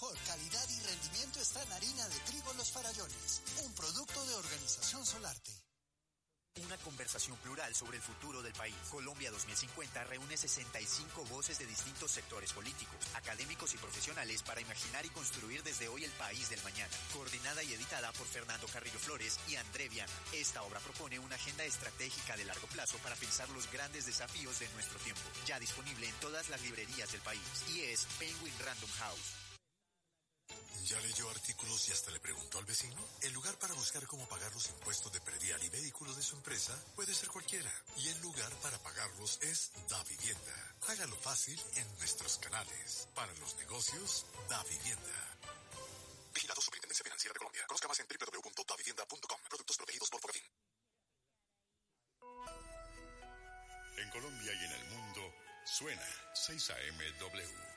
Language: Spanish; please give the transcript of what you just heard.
mejor calidad y rendimiento está en harina de trigo Los Farallones, un producto de Organización Solarte. Una conversación plural sobre el futuro del país. Colombia 2050 reúne 65 voces de distintos sectores políticos, académicos y profesionales para imaginar y construir desde hoy el país del mañana. Coordinada y editada por Fernando Carrillo Flores y André Viana. Esta obra propone una agenda estratégica de largo plazo para pensar los grandes desafíos de nuestro tiempo. Ya disponible en todas las librerías del país. Y es Penguin Random House. ¿Ya leyó artículos y hasta le preguntó al vecino? El lugar para buscar cómo pagar los impuestos de predial y vehículos de su empresa puede ser cualquiera. Y el lugar para pagarlos es DaVivienda. Hágalo fácil en nuestros canales. Para los negocios, DaVivienda. Vigilado Superintendencia Financiera de Colombia. Conozca más en www.davivienda.com. Productos protegidos por Fogafín. En Colombia y en el mundo, suena 6 AM W.